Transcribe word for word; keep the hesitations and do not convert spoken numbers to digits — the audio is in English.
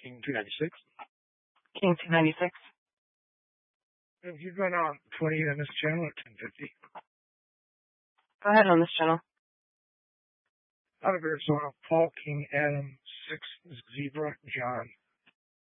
King two ninety-six. King two ninety-six. If you've been on twenty on this channel at ten fifty. Go ahead on this channel. Out of Arizona, Paul King Adam six Zebra John.